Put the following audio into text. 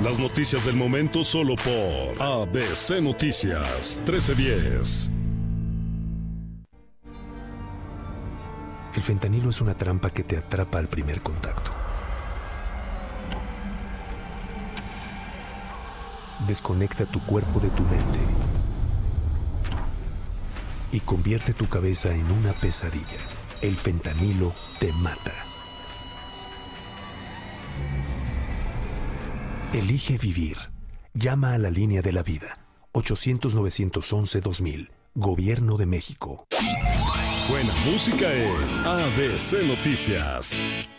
Las noticias del momento solo por ABC Noticias 1310. El fentanilo es una trampa que te atrapa al primer contacto. Desconecta tu cuerpo de tu mente y convierte tu cabeza en una pesadilla. El fentanilo te mata. Elige vivir. Llama a la línea de la vida. 800-911-2000. Gobierno de México. Buena música en ABC Noticias.